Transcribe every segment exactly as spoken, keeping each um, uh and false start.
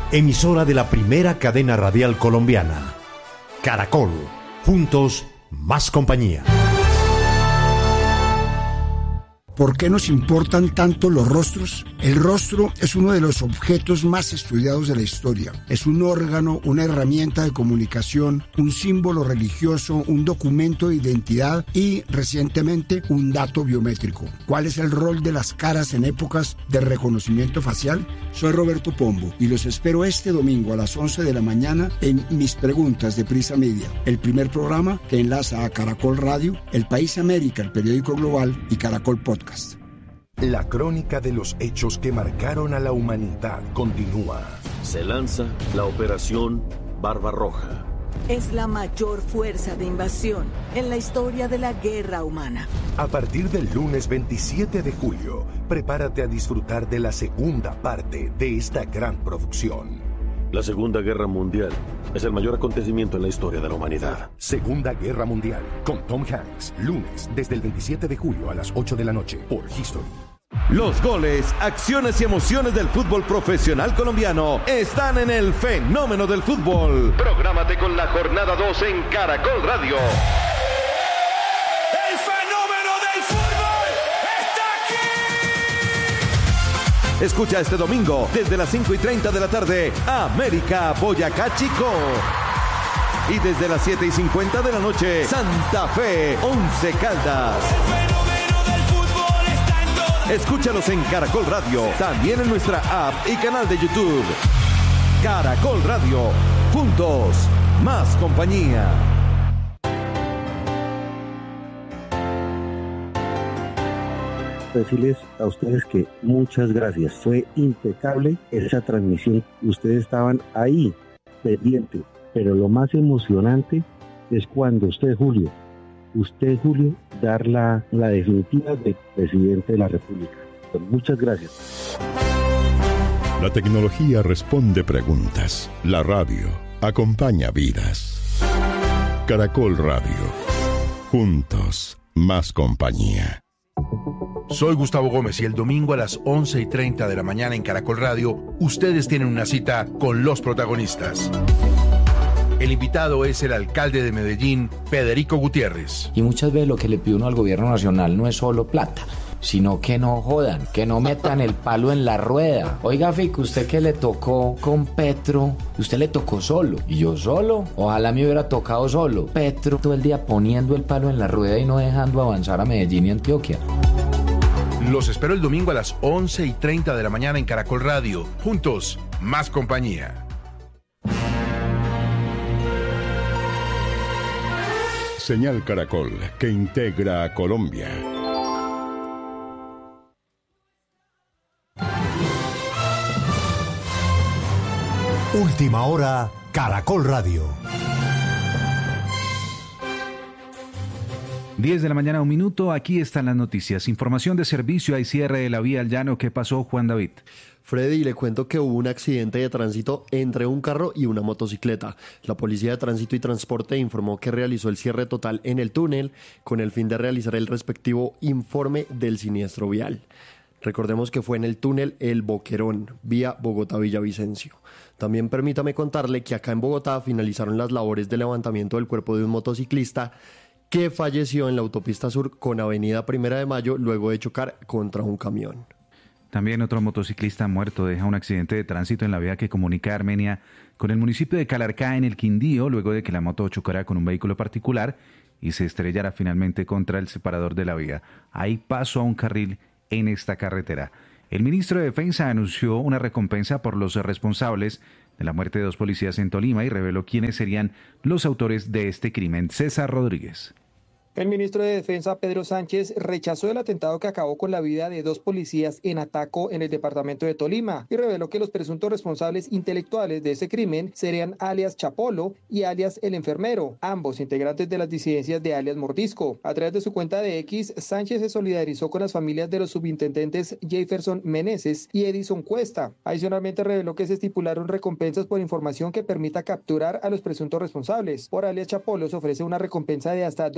emisora de la primera cadena radial colombiana. Caracol, juntos, más compañía. ¿Por qué nos importan tanto los rostros? El rostro es uno de los objetos más estudiados de la historia. Es un órgano, una herramienta de comunicación, un símbolo religioso, un documento de identidad y, recientemente, un dato biométrico. ¿Cuál es el rol de las caras en épocas de reconocimiento facial? Soy Roberto Pombo y los espero este domingo a las once de la mañana en Mis Preguntas de Prisa Media, el primer programa que enlaza a Caracol Radio, El País América, el periódico global y Caracol Podcast. La crónica de los hechos que marcaron a la humanidad continúa. Se lanza la Operación Barbarroja. Es la mayor fuerza de invasión en la historia de la guerra humana. A partir del lunes veintisiete de julio, prepárate a disfrutar de la segunda parte de esta gran producción. La Segunda Guerra Mundial es el mayor acontecimiento en la historia de la humanidad. Segunda Guerra Mundial, con Tom Hanks, lunes desde el veintisiete de julio a las ocho de la noche por History. Los goles, acciones y emociones del fútbol profesional colombiano están en el fenómeno del fútbol. Prográmate con la jornada dos en Caracol Radio. El fenómeno del fútbol está aquí. Escucha este domingo desde las cinco y treinta de la tarde América Boyacá Chico. Y desde las siete y cincuenta de la noche Santa Fe Once Caldas. Escúchalos en Caracol Radio, también en nuestra app y canal de YouTube. Caracol Radio, juntos, más compañía. Decirles a ustedes que muchas gracias, fue impecable esa transmisión, ustedes estaban ahí, pendientes, pero lo más emocionante es cuando usted, Julio, usted, Julio, dar la, la definitiva de presidente de la República. Muchas gracias. La tecnología responde preguntas. La radio acompaña vidas. Caracol Radio. Juntos, más compañía. Soy Gustavo Gómez y el domingo a las once y treinta de la mañana en Caracol Radio, ustedes tienen una cita con los protagonistas. El invitado es el alcalde de Medellín, Federico Gutiérrez. Y muchas veces lo que le pide uno al gobierno nacional no es solo plata, sino que no jodan, que no metan el palo en la rueda. Oiga, Fico, usted que le tocó con Petro, usted le tocó solo. Y yo solo, ojalá me hubiera tocado solo. Petro todo el día poniendo el palo en la rueda y no dejando avanzar a Medellín y Antioquia. Los espero el domingo a las once y treinta de la mañana en Caracol Radio. Juntos, más compañía. Señal Caracol, que integra a Colombia. Última hora, Caracol Radio. diez de la mañana, un minuto. Aquí están las noticias. Información de servicio. Hay cierre de la vía al llano. ¿Qué pasó, Juan David? Freddy, le cuento que hubo un accidente de tránsito entre un carro y una motocicleta. La Policía de Tránsito y Transporte informó que realizó el cierre total en el túnel con el fin de realizar el respectivo informe del siniestro vial. Recordemos que fue en el túnel El Boquerón, vía Bogotá-Villavicencio. También permítame contarle que acá en Bogotá finalizaron las labores de levantamiento del cuerpo de un motociclista que falleció en la autopista sur con avenida Primera de Mayo luego de chocar contra un camión. También otro motociclista muerto deja un accidente de tránsito en la vía que comunica Armenia con el municipio de Calarcá en el Quindío, luego de que la moto chocara con un vehículo particular y se estrellara finalmente contra el separador de la vía. Hay paso a un carril en esta carretera. El ministro de Defensa anunció una recompensa por los responsables de la muerte de dos policías en Tolima y reveló quiénes serían los autores de este crimen. César Rodríguez. El ministro de Defensa, Pedro Sánchez, rechazó el atentado que acabó con la vida de dos policías en Ataco, en el departamento de Tolima, y reveló que los presuntos responsables intelectuales de ese crimen serían alias Chapolo y alias El Enfermero, ambos integrantes de las disidencias de alias Mordisco. A través de su cuenta de X, Sánchez se solidarizó con las familias de los subintendentes Jefferson Meneses y Edison Cuesta. Adicionalmente reveló que se estipularon recompensas por información que permita capturar a los presuntos responsables. Por alias Chapolo se ofrece una recompensa de hasta doscientos millones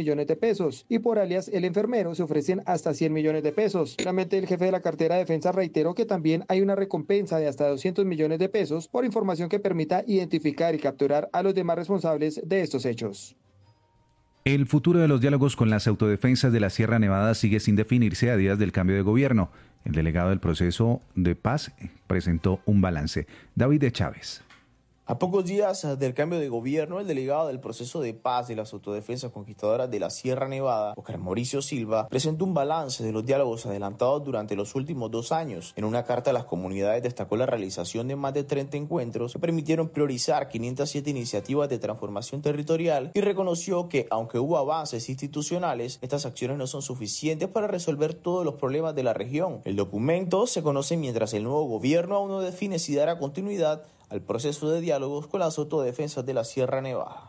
millones de pesos y por alias El Enfermero se ofrecen hasta cien millones de pesos. Finalmente, el jefe de la cartera de defensa reiteró que también hay una recompensa de hasta doscientos millones de pesos por información que permita identificar y capturar a los demás responsables de estos hechos. El futuro de los diálogos con las autodefensas de la Sierra Nevada sigue sin definirse a días del cambio de gobierno. El delegado del proceso de paz presentó un balance. David de Chávez. A pocos días del cambio de gobierno, el delegado del proceso de paz de las autodefensas conquistadoras de la Sierra Nevada, Oscar Mauricio Silva, presentó un balance de los diálogos adelantados durante los últimos dos años. En una carta a las comunidades destacó la realización de más de treinta encuentros que permitieron priorizar quinientas siete iniciativas de transformación territorial y reconoció que, aunque hubo avances institucionales, estas acciones no son suficientes para resolver todos los problemas de la región. El documento se conoce mientras el nuevo gobierno aún no define si dará continuidad al proceso de diálogos con las autodefensas de la Sierra Nevada.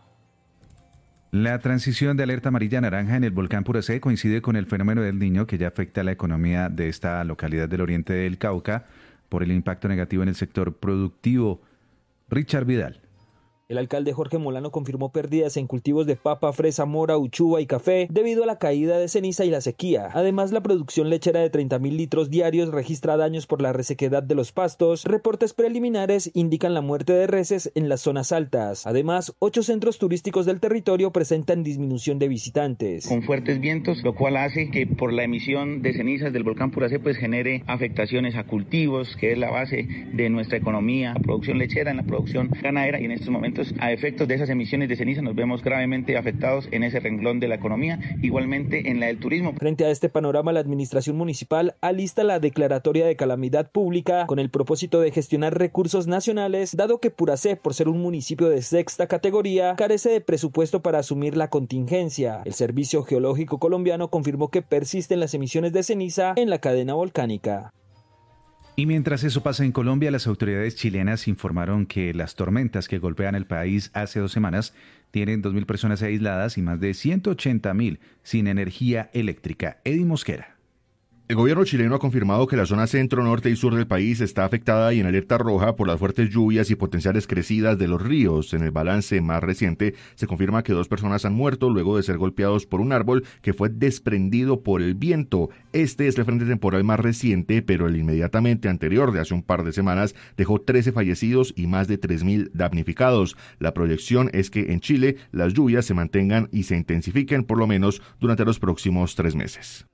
La transición de alerta amarilla a naranja en el volcán Puracé coincide con el fenómeno del Niño que ya afecta a la economía de esta localidad del oriente del Cauca por el impacto negativo en el sector productivo. Richard Vidal. El alcalde Jorge Molano confirmó pérdidas en cultivos de papa, fresa, mora, uchuva y café debido a la caída de ceniza y la sequía. Además, la producción lechera de treinta mil litros diarios registra daños por la resequedad de los pastos. Reportes preliminares indican la muerte de reses en las zonas altas. Además, ocho centros turísticos del territorio presentan disminución de visitantes. Con fuertes vientos, lo cual hace que por la emisión de cenizas del volcán Puracé pues genere afectaciones a cultivos, que es la base de nuestra economía, la producción lechera, en la producción ganadera, y en estos momentos a efectos de esas emisiones de ceniza nos vemos gravemente afectados en ese renglón de la economía, igualmente en la del turismo. Frente a este panorama, la administración municipal alista la declaratoria de calamidad pública con el propósito de gestionar recursos nacionales, dado que Puracé, por ser un municipio de sexta categoría, carece de presupuesto para asumir la contingencia. El Servicio Geológico Colombiano confirmó que persisten las emisiones de ceniza en la cadena volcánica. Y mientras eso pasa en Colombia, las autoridades chilenas informaron que las tormentas que golpean el país hace dos semanas tienen dos mil personas aisladas y más de ciento ochenta mil sin energía eléctrica. Eddie Mosquera. El gobierno chileno ha confirmado que la zona centro, norte y sur del país está afectada y en alerta roja por las fuertes lluvias y potenciales crecidas de los ríos. En el balance más reciente se confirma que dos personas han muerto luego de ser golpeados por un árbol que fue desprendido por el viento. Este es el frente temporal más reciente, pero el inmediatamente anterior de hace un par de semanas dejó trece fallecidos y más de tres mil damnificados. La proyección es que en Chile las lluvias se mantengan y se intensifiquen por lo menos durante los próximos tres meses.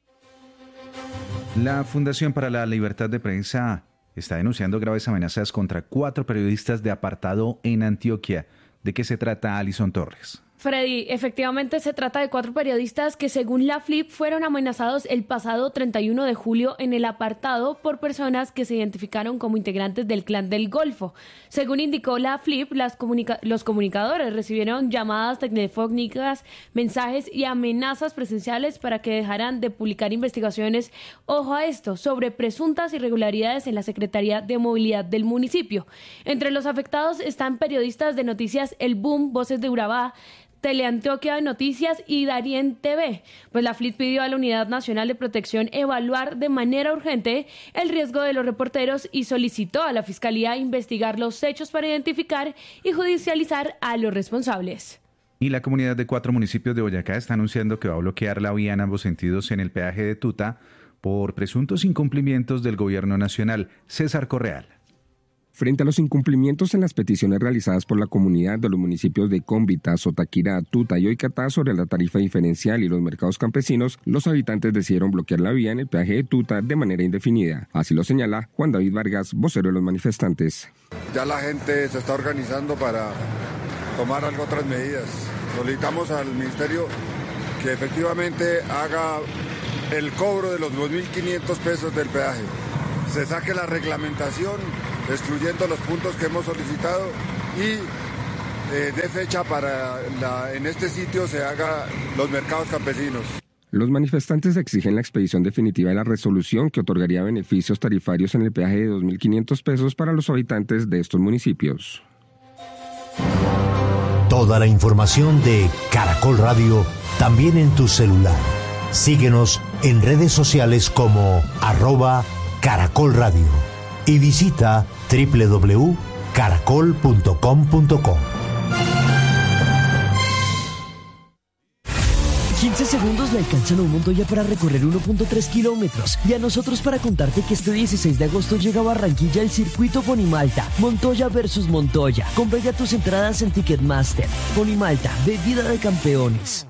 La Fundación para la Libertad de Prensa está denunciando graves amenazas contra cuatro periodistas de apartado en Antioquia. ¿De qué se trata, Alison Torres? Freddy, efectivamente se trata de cuatro periodistas que según la F L I P fueron amenazados el pasado treinta y uno de julio en el apartado por personas que se identificaron como integrantes del Clan del Golfo. Según indicó la F L I P, las comunica- los comunicadores recibieron llamadas telefónicas, mensajes y amenazas presenciales para que dejaran de publicar investigaciones, ojo a esto, sobre presuntas irregularidades en la Secretaría de Movilidad del municipio. Entre los afectados están periodistas de noticias El Boom, Voces de Urabá, Teleantioquia de Noticias y Darien T V. Pues la F L I P pidió a la Unidad Nacional de Protección evaluar de manera urgente el riesgo de los reporteros y solicitó a la Fiscalía investigar los hechos para identificar y judicializar a los responsables. Y la comunidad de cuatro municipios de Boyacá está anunciando que va a bloquear la vía en ambos sentidos en el peaje de Tuta por presuntos incumplimientos del gobierno nacional. César Correal. Frente a los incumplimientos en las peticiones realizadas por la comunidad de los municipios de Cómbita, Sotaquirá, Tuta y Oicatá sobre la tarifa diferencial y los mercados campesinos, los habitantes decidieron bloquear la vía en el peaje de Tuta de manera indefinida. Así lo señala Juan David Vargas, vocero de los manifestantes. Ya la gente se está organizando para tomar algo otras medidas. Solicitamos al ministerio que efectivamente haga el cobro de los dos mil quinientos pesos del peaje. Se saque la reglamentación excluyendo los puntos que hemos solicitado y eh, de fecha para la, en este sitio se haga los mercados campesinos. Los manifestantes exigen la expedición definitiva de la resolución que otorgaría beneficios tarifarios en el peaje de dos mil quinientos pesos para los habitantes de estos municipios. Toda la información de Caracol Radio también en tu celular. Síguenos en redes sociales como arroba Caracol Radio. Y visita doble u doble u doble u punto caracol punto com punto co. quince segundos le alcanzan a un Montoya para recorrer uno punto tres kilómetros y a nosotros para contarte que este dieciséis de agosto llega a Barranquilla el circuito Ponimalta, Montoya versus Montoya. Compra ya tus entradas en Ticketmaster. Ponimalta, bebida de campeones.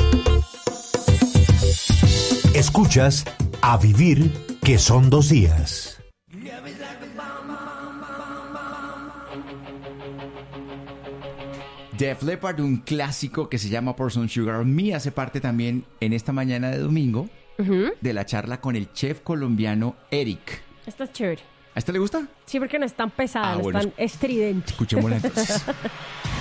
Escuchas A Vivir, que son dos días. Def Leppard, un clásico que se llama Pour Some Sugar on Me, hace parte también en esta mañana de domingo uh-huh. de la charla con el chef colombiano Eric. Esta es chévere. ¿A este le gusta? Sí, porque no es tan pesada, ah, no bueno, es tan estridente. Escuchémosla entonces.